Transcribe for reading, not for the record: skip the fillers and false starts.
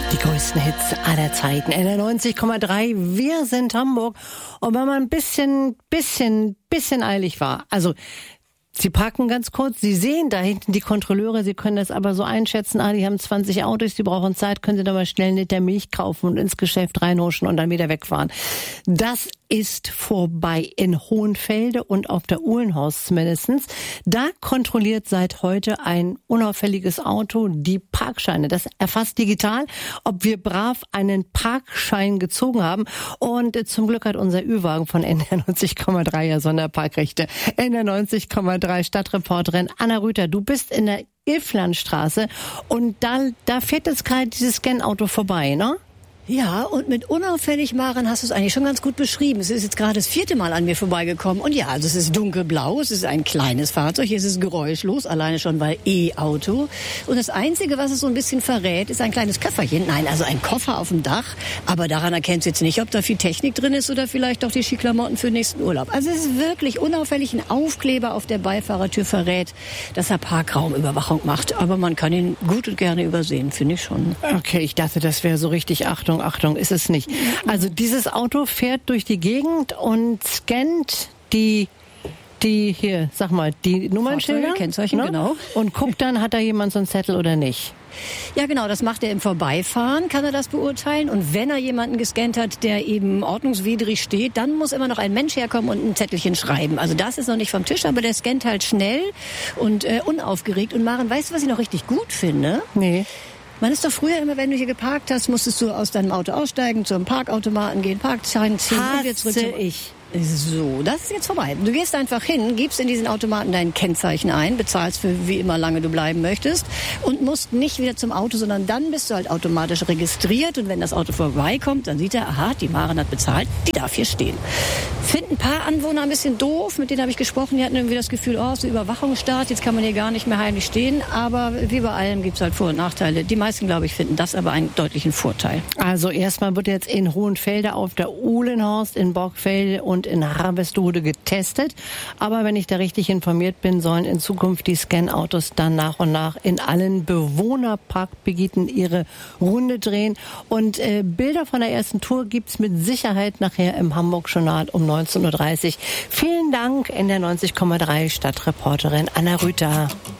Die größten Hits aller Zeiten. NR90,3. Wir sind Hamburg. Und wenn man ein bisschen eilig war, also Sie parken ganz kurz, Sie sehen da hinten die Kontrolleure, Sie können das aber so einschätzen, die haben 20 Autos, die brauchen Zeit, können Sie da mal schnell einen Liter Milch kaufen und ins Geschäft reinhuschen und dann wieder wegfahren. Das ist vorbei in Hohenfelde und auf der Uhlenhorst zumindest. Da kontrolliert seit heute ein unauffälliges Auto die Parkscheine. Das erfasst digital, ob wir brav einen Parkschein gezogen haben. Und zum Glück hat unser Ü-Wagen von NR90,3 ja Sonderparkrechte. NR90,3 Stadtreporterin Anna Rüther, du bist in der Ilflandstraße und da fährt jetzt gerade dieses Scan-Auto vorbei, ne? Ja, und mit unauffällig, Maren, hast du es eigentlich schon ganz gut beschrieben. Es ist jetzt gerade das 4. Mal an mir vorbeigekommen. Und ja, also es ist dunkelblau, es ist ein kleines Fahrzeug, es ist geräuschlos, alleine schon weil E-Auto. Und das Einzige, was es so ein bisschen verrät, ist ein kleines Köfferchen. Nein, also ein Koffer auf dem Dach. Aber daran erkennst du jetzt nicht, ob da viel Technik drin ist oder vielleicht doch die Skiklamotten für den nächsten Urlaub. Also es ist wirklich unauffällig. Ein Aufkleber auf der Beifahrertür verrät, dass er Parkraumüberwachung macht. Aber man kann ihn gut und gerne übersehen, finde ich schon. Okay, ich dachte, das wäre so richtig Achtung, ist es nicht. Also dieses Auto fährt durch die Gegend und scannt die hier, sag mal, die Nummernschilder, Kennzeichen, ne? Genau. Und guckt dann, hat da jemand so einen Zettel oder nicht. Ja, genau, das macht er im Vorbeifahren, kann er das beurteilen. Und wenn er jemanden gescannt hat, der eben ordnungswidrig steht, dann muss immer noch ein Mensch herkommen und ein Zettelchen schreiben. Also das ist noch nicht vom Tisch, aber der scannt halt schnell und unaufgeregt. Und Maren, weißt du, was ich noch richtig gut finde? Nee. Man ist doch früher immer, wenn du hier geparkt hast, musstest du aus deinem Auto aussteigen, zum Parkautomaten gehen, Parkschein ziehen und wieder zurück. So, das ist jetzt vorbei. Du gehst einfach hin, gibst in diesen Automaten dein Kennzeichen ein, bezahlst für wie immer lange du bleiben möchtest und musst nicht wieder zum Auto, sondern dann bist du halt automatisch registriert und wenn das Auto vorbeikommt, dann sieht er, aha, die Maren hat bezahlt, die darf hier stehen. Finden ein paar Anwohner ein bisschen doof, mit denen habe ich gesprochen, die hatten irgendwie das Gefühl, so Überwachungsstaat, jetzt kann man hier gar nicht mehr heimlich stehen, aber wie bei allem gibt es halt Vor- und Nachteile. Die meisten, glaube ich, finden das aber einen deutlichen Vorteil. Also erstmal wird jetzt in Hohenfelde auf der Uhlenhorst, in Borgfelde und in Harvestehude getestet. Aber wenn ich da richtig informiert bin, sollen in Zukunft die Scan-Autos dann nach und nach in allen Bewohnerparkgebieten ihre Runde drehen. Und Bilder von der ersten Tour gibt's mit Sicherheit nachher im Hamburg-Journal um 19.30 Uhr. Vielen Dank, NR90,3 Stadtreporterin Anna Rüther.